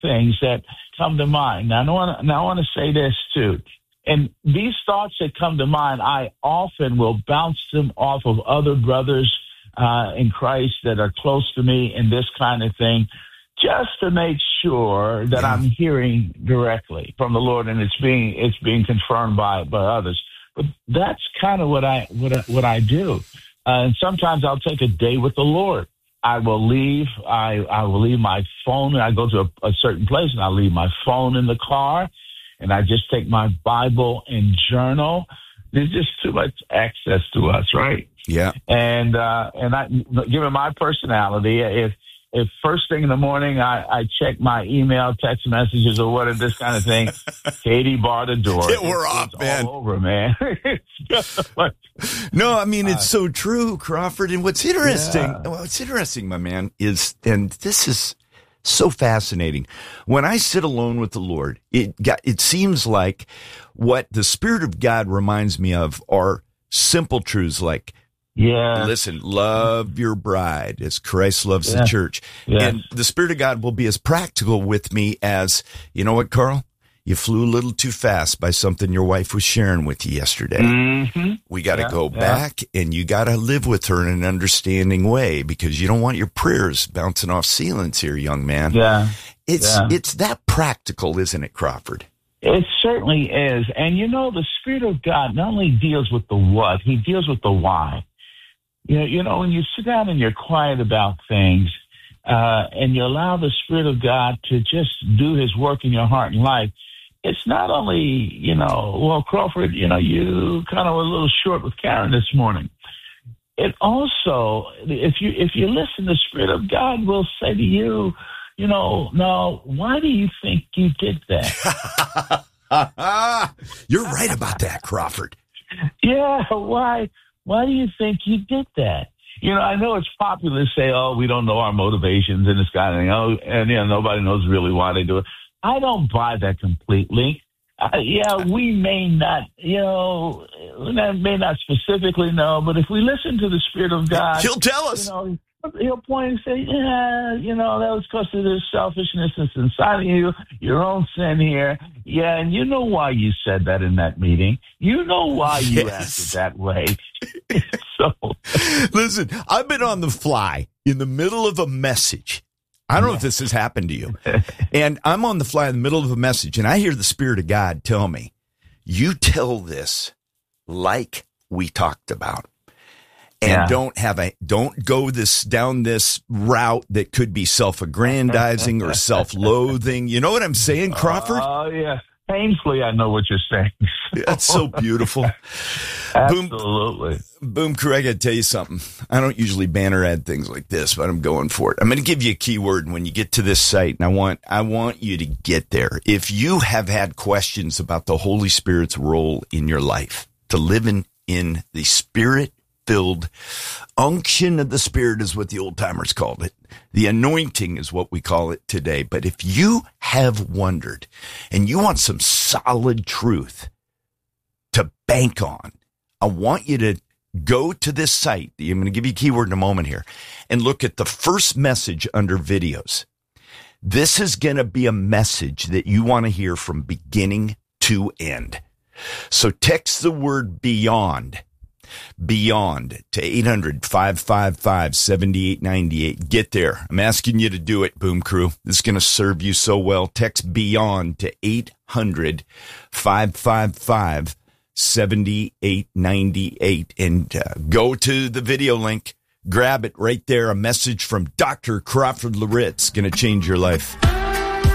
things that come to mind. Now, I want to say this too. And these thoughts that come to mind, I often will bounce them off of other brothers in Christ that are close to me and this kind of thing, just to make sure that I'm hearing directly from the Lord and it's being confirmed by others. But that's kind of what I do. And sometimes I'll take a day with the Lord. I will leave my phone. I go to a certain place and I leave my phone in the car. And I just take my Bible and journal. There's just too much access to us, right? Yeah. And given my personality, if first thing in the morning I check my email, text messages, or what, this kind of thing, Katie barred the door. Yeah, we're off, man. All over, man. No, I mean, it's so true, Crawford. And what's interesting, my man, is, and this is so fascinating. When I sit alone with the Lord, it seems like what the Spirit of God reminds me of are simple truths like, listen, love your bride as Christ loves the church. Yes. And the Spirit of God will be as practical with me as, you know what, Carl? You flew a little too fast by something your wife was sharing with you yesterday. Mm-hmm. We got to go back, and you got to live with her in an understanding way, because you don't want your prayers bouncing off ceilings here, young man. Yeah. It's that practical, isn't it, Crawford? It certainly is. And the Spirit of God not only deals with the what, he deals with the why. You know, when you sit down and you're quiet about things, and you allow the Spirit of God to just do his work in your heart and life, it's not only, Crawford, you kind of were a little short with Karen this morning. It also, if you listen, the Spirit of God will say to you, now, why do you think you did that? You're right about that, Crawford. Yeah, why do you think you did that? I know it's popular to say, oh, we don't know our motivations and this kind of thing. Oh, and nobody knows really why they do it. I don't buy that completely. We may not, may not specifically know, but if we listen to the Spirit of God, he'll tell us. He'll point and say, that was because of this selfishness that's inside of you, your own sin here. Yeah, and you know why you said that in that meeting. You know why you acted that way. So, listen, I've been on the fly in the middle of a message. I don't know if this has happened to you. And I'm on the fly in the middle of a message, and I hear the Spirit of God tell me, you tell this like we talked about. And don't go down this route that could be self-aggrandizing or self-loathing. You know what I'm saying, Crawford? Oh, yeah. Painfully, I know what you're saying. That's so beautiful. Absolutely. Boom Crew, I got to tell you something. I don't usually banner ad things like this, but I'm going for it. I'm going to give you a keyword when you get to this site, and I want you to get there. If you have had questions about the Holy Spirit's role in your life, to live in the Spirit-filled unction of the Spirit is what the old timers called it. The anointing is what we call it today. But if you have wondered and you want some solid truth to bank on, I want you to go to this site. I'm going to give you a keyword in a moment here and look at the first message under videos. This is going to be a message that you want to hear from beginning to end. So text the word beyond to 800-555-7898. Get there. I'm asking you to do it, Boom Crew. This is going to serve you so well. Text beyond to 800-555-7898 and go to the video link. Grab it right there. A message from Dr. Crawford Loritz going to change your life.